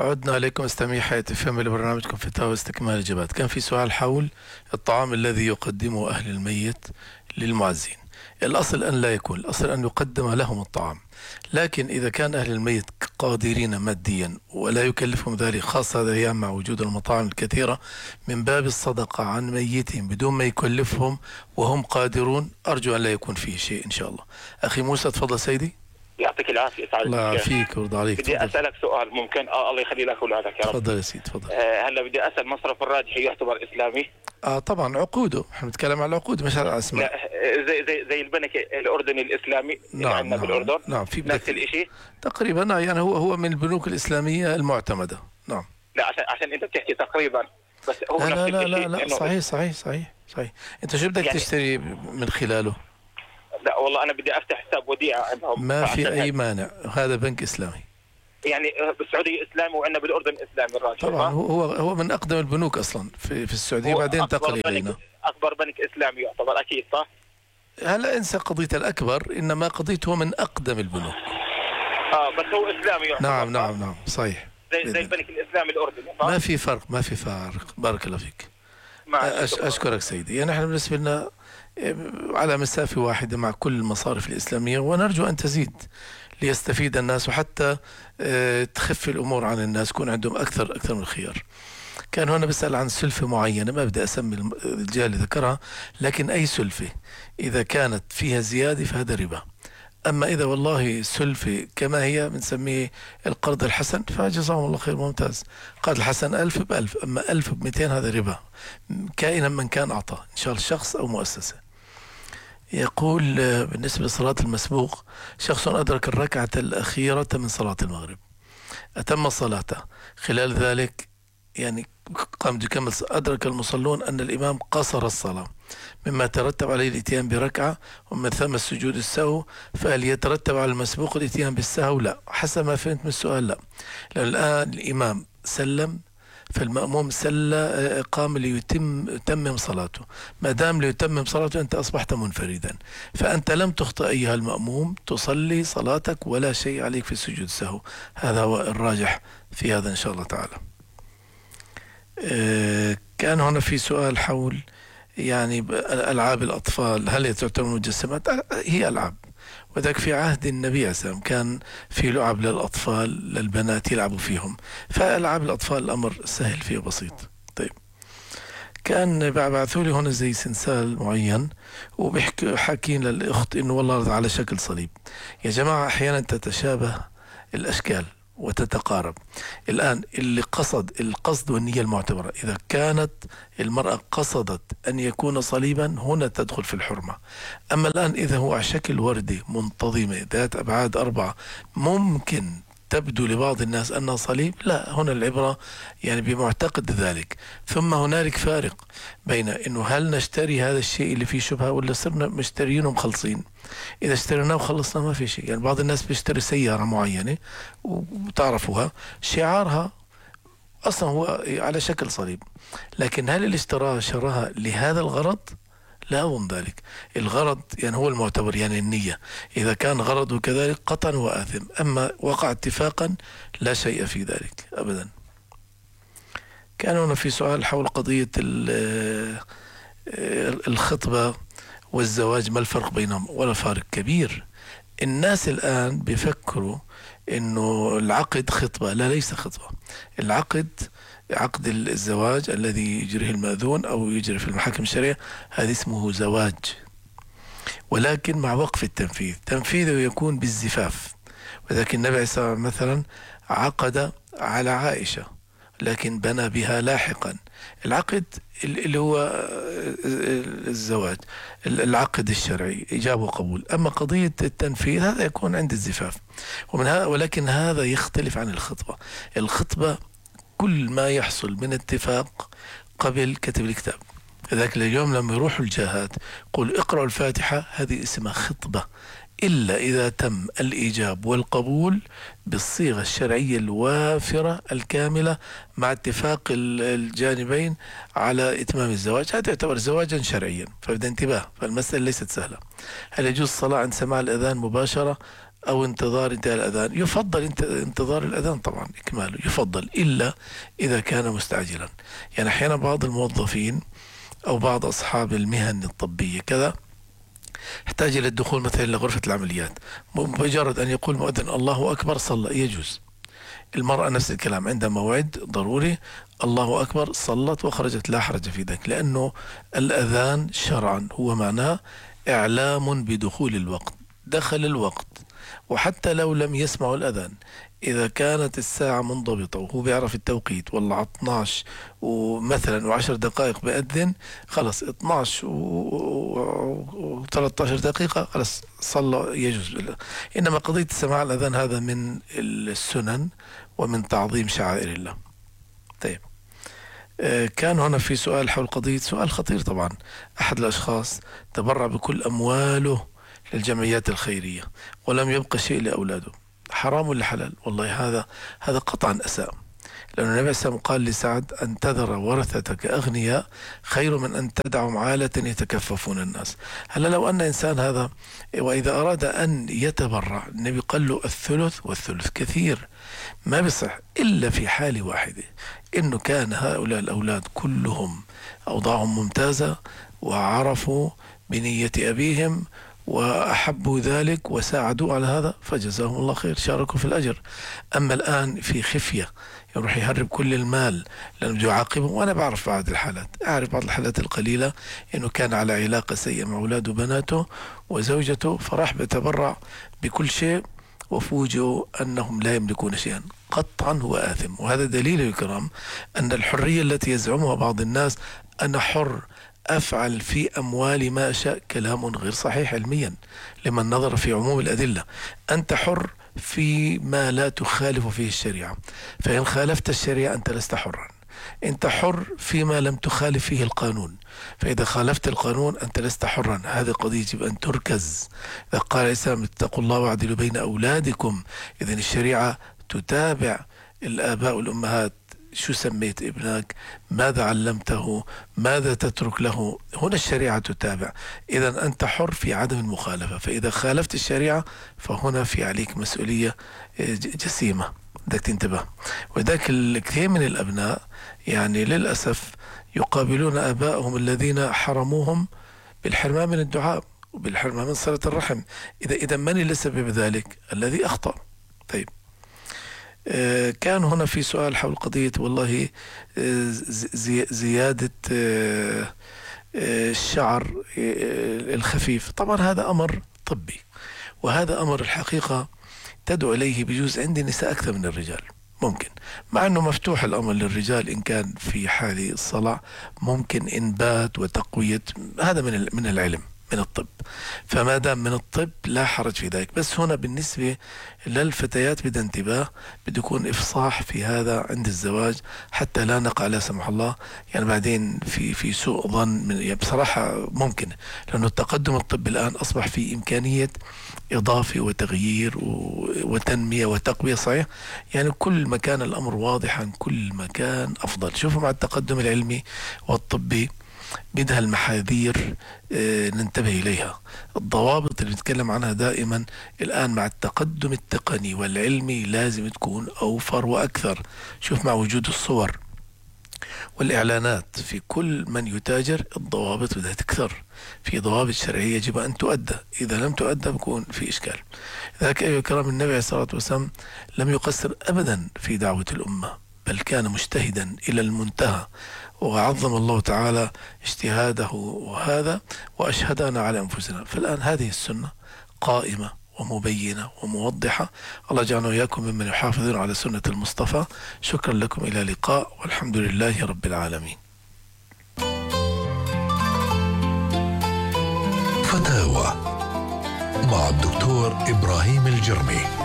عدنا عليكم استمعي حياة فهم لبرنامجكم فتاوى استكمال الإجابات. كان في سؤال حول الطعام الذي يقدمه أهل الميت للمعزين. الأصل أن لا يكون، الأصل أن يقدم لهم الطعام، لكن إذا كان أهل الميت قادرين ماديا ولا يكلفهم ذلك، خاصة هذه الأيام مع وجود المطاعم الكثيرة، من باب الصدقة عن ميتهم بدون ما يكلفهم وهم قادرون، أرجو أن لا يكون فيه شيء إن شاء الله. أخي موسى تفضل سيدي. يعطيك العافية سعادة الله الشيخ. يعافيك ويرضى عليك. بدي أسألك سؤال ممكن؟ الله يخلي لك أولادك يا رب. تفضل يا سيدي تفضل. هلا بدي أسأل، مصرف الراجحي يعتبر إسلامي؟ طبعا عقوده، احنا بنتكلم عن العقود مش على الأسماء. لا زي البنك الأردني الإسلامي اللي نعم عندنا نعم بالأردن. نعم في نفس الشيء تقريبا. يعني هو من البنوك الإسلامية المعتمدة. نعم. لا عشان أنت بتحكي تقريبا، بس هو لا نفس لا لا الشيء. لا, لا. صحيح. انت شو بدك يعني تشتري من خلاله؟ لا والله أنا بدي أفتح حساب وديعة عندهم. ما في أي مانع، هذا بنك إسلامي. يعني بالسعودية إسلامي وعندنا بالأردن إسلامي الراجحي. طبعا هو من أقدم البنوك أصلا في السعودية، بعدين انتقل إلينا. أكبر بنك إسلامي يعتبر أكيد صح؟ هلا انسى قضية الأكبر، إنما قضيته من أقدم البنوك. بس هو إسلامي يعتبر. نعم صحيح. زي البنك الإسلامي الأردني صح؟ ما في فرق. بارك الله فيك. أشكرك سيدي. يعني نحن بالنسبة لنا على مسافة واحدة مع كل المصارف الإسلامية، ونرجو أن تزيد ليستفيد الناس، وحتى تخف الأمور عن الناس، يكون عندهم أكثر من الخيار. كان هنا بسأل عن سلفة معينة، ما بدي أسمي الرجال اللي ذكرها، لكن أي سلفة إذا كانت فيها زيادة فهذا ربا. أما إذا والله سلفة كما هي بنسميه القرض الحسن، فجزاهم الله خير ممتاز. قرض الحسن 1000 ب1000، أما 1000 ب200 هذا ربا، كائنا من كان أعطى، إن شاء الله شخص أو مؤسسة. يقول بالنسبة لصلاة المسبوق، شخص أدرك الركعة الأخيرة من صلاة المغرب، أتم صلاته، خلال ذلك يعني قام يكمل، أدرك المصلون أن الإمام قصر الصلاة، مما ترتب عليه الاتيان بركعة ومن ثم السجود السهو، فهل يترتب على المسبوق الاتيان بالسهو؟ لا، حسب ما فهمت من السؤال لا، لأن الآن الإمام سلم، فالمأموم قام ليتمم صلاته. ما دام ليتمم صلاته أنت أصبحت منفردا، فأنت لم تخطئ أيها المأموم، تصلي صلاتك ولا شيء عليك في السجود السهو. هذا هو الراجح في هذا إن شاء الله تعالى. كان هنا في سؤال حول يعني ألعاب الأطفال، هل تعتبر مجسمات؟ هي ألعاب، وذلك في عهد النبي عليه السلام كان في لعب للأطفال للبنات يلعبوا فيهم، فألعاب الأطفال الأمر سهل فيه بسيط. طيب، كان بعثوا لي هنا زي سنسال معين، وبيحكوا حاكين للأخت إنه والله على شكل صليب. يا جماعة أحيانا تتشابه الأشكال وتتقارب. الآن القصد والنية المعتبرة، إذا كانت المرأة قصدت أن يكون صليبا هنا تدخل في الحرمة. أما الآن إذا هو على شكل وردة منتظمة ذات أبعاد 4 ممكن تبدو لبعض الناس أنها صليب، لا، هنا العبرة يعني بمعتقد ذلك. ثم هنالك فارق بين أنه هل نشتري هذا الشيء اللي فيه شبهة ولا صرنا مشترينه ومخلصين. إذا اشتريناه وخلصنا ما في شيء. يعني بعض الناس بيشتري سيارة معينة وتعرفوها شعارها أصلا هو على شكل صليب، لكن هل اللي شراها لهذا الغرض؟ لا أظن ذلك. الغرض يعني هو المعتبر، يعني النية، إذا كان غرضه كذلك قطعا وآثم، أما وقع اتفاقا لا شيء في ذلك أبدا. كان هنا في سؤال حول قضية الخطبة والزواج، ما الفرق بينهم؟ ولا فارق كبير. الناس الآن بيفكروا إنه العقد خطبة، لا، ليس خطبة. العقد عقد الزواج الذي يجريه المأذون أو يجري في المحاكم الشرعية هذا اسمه زواج، ولكن مع وقف التنفيذ. تنفيذه يكون بالزفاف، ولكن النبي عليه الصلاة والسلام مثلا عقد على عائشة لكن بنى بها لاحقا. العقد اللي هو الزواج، العقد الشرعي إيجاب وقبول. أما قضية التنفيذ هذا يكون عند الزفاف، ولكن هذا يختلف عن الخطبة. الخطبة كل ما يحصل من اتفاق قبل كتب الكتاب. ذاك اليوم لما يروحوا الجهات قل اقرأوا الفاتحة، هذه اسمها خطبة، إلا إذا تم الإيجاب والقبول بالصيغة الشرعية الوافرة الكاملة مع اتفاق الجانبين على إتمام الزواج. هذا يعتبر زواجا شرعيا، فبدأ انتباه، فالمسألة ليست سهلة. هل يجوز الصلاة عند سماع الأذان مباشرة أو انتظار انتهاء الأذان، يفضل انتظار الأذان طبعا إكماله يفضل، إلا إذا كان مستعجلا. يعني أحيانا بعض الموظفين أو بعض أصحاب المهن الطبية كذا يحتاج إلى الدخول مثلا لغرفة العمليات، مجرد أن يقول مؤذن الله أكبر صلى، يجوز. المرأة نفس الكلام، عندها موعد ضروري الله أكبر صلت وخرجت، لا حرج في ذلك، لأنه الأذان شرعا هو معناه إعلام بدخول الوقت، دخل الوقت. وحتى لو لم يسمعوا الأذان، إذا كانت الساعة منضبطة وهو بيعرف التوقيت، والله على 12 ومثلا و10 دقائق بأذن، خلص 12 و13 دقيقة خلص صلى، يجوز. إنما قضية سماع الأذان هذا من السنن ومن تعظيم شعائر الله. طيب، كان هنا في سؤال حول قضية، سؤال خطير طبعا. أحد الأشخاص تبرع بكل أمواله للجمعيات الخيرية ولم يبقى شيء لأولاده، حرام ولا حلال؟ والله هذا قطعا أساء، لأن النبي عليه الصلاة والسلام قال لسعد: أن تذر ورثتك أغنياء خير من أن تدعهم عالة يتكففون الناس. هلا لو أن إنسان هذا وإذا أراد أن يتبرع، النبي قال له الثلث، والثلث كثير، ما بصح إلا في حال واحدة، إنه كان هؤلاء الأولاد كلهم أوضاعهم ممتازة وعرفوا بنية أبيهم وأحبوا ذلك وساعدوا على هذا، فجزاهم الله خير، شاركوا في الأجر. أما الآن في خفية يروح يهرب كل المال لأنه بده يعاقبهم، وأنا بعرف بعض الحالات، أعرف بعض الحالات القليلة إنه كان على علاقة سيئة مع أولاده وبناته وزوجته، فراح بتبرع بكل شيء وفوجئوا أنهم لا يملكون شيئا، قطعا هو آثم. وهذا دليل يا كرام أن الحرية التي يزعمها بعض الناس، أنا حر أفعل في أموالي ما أشاء، كلام غير صحيح علميا لمن نظر في عموم الأدلة. أنت حر في ما لا تخالف فيه الشريعة، فإن خالفت الشريعة أنت لست حرا. أنت حر فيما لم تخالف فيه القانون، فإذا خالفت القانون أنت لست حرا. هذه قضية يجب أن تركز. إذا قال الإسلام: اتقوا الله واعدلوا بين أولادكم، إذن الشريعة تتابع الآباء والأمهات. شو سميت ابنك؟ ماذا علمته؟ ماذا تترك له؟ هنا الشريعة تتابع. إذا أنت حر في عدم المخالفة، فإذا خالفت الشريعة فهنا في عليك مسؤولية جسيمة، بدك تنتبه. وذاك الكثير من الأبناء يعني للأسف يقابلون آبائهم الذين حرموهم بالحرمان من الدعاء وبالحرمان من صلة الرحم. إذا من اللي سبب ذلك؟ الذي أخطأ. طيب، كان هنا في سؤال حول قضية والله زيادة الشعر الخفيف. طبعا هذا أمر طبي، وهذا أمر الحقيقة تدعو إليه بجوز عند النساء أكثر من الرجال، ممكن، مع أنه مفتوح الأمر للرجال إن كان في حال الصلع، ممكن إنبات وتقوية، هذا من العلم من الطب، فما دام من الطب لا حرج في ذلك. بس هنا بالنسبة للفتيات بدها انتباه، بده يكون إفصاح في هذا عند الزواج حتى لا نقع لا سمح الله يعني بعدين في سوء ظن من، يعني بصراحة ممكن، لأنه التقدم الطبي الآن أصبح في إمكانية إضافة وتغيير وتنمية وتقوية. صحيح، يعني كل ما كان الأمر واضحا كل ما كان أفضل. شوفوا مع التقدم العلمي والطبي بدها المحاذير ننتبه إليها، الضوابط اللي نتكلم عنها دائما الآن مع التقدم التقني والعلمي لازم تكون أوفر وأكثر. شوف مع وجود الصور والإعلانات في كل من يتاجر، الضوابط بدها تكثر، في ضوابط شرعية يجب أن تؤدى، إذا لم تؤدى بكون في إشكال. ذلك أيها الكرام النبي عليه الصلاة والسلام لم يقصر أبدا في دعوة الأمة، بل كان مجتهدا إلى المنتهى، وعظم الله تعالى اجتهاده وهذا، وأشهدنا على أنفسنا. فالآن هذه السنة قائمة ومبينة وموضحة. الله يجعلنا وإياكم ممن يحافظون على سنة المصطفى. شكرا لكم، إلى اللقاء، والحمد لله رب العالمين. فتاوى مع الدكتور إبراهيم الجرمي.